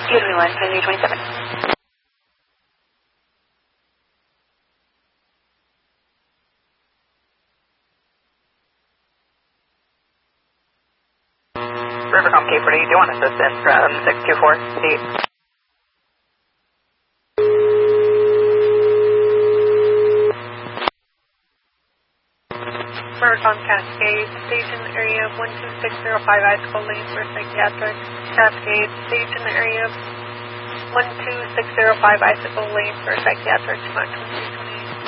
UW1, 2327. Rivercom K40, do you want assistance from 624? Rivercom Cascade, station area 12605 Icicle Lane for psychiatric. Cascade, station area 12605 Icicle Lane for psychiatric, 2327.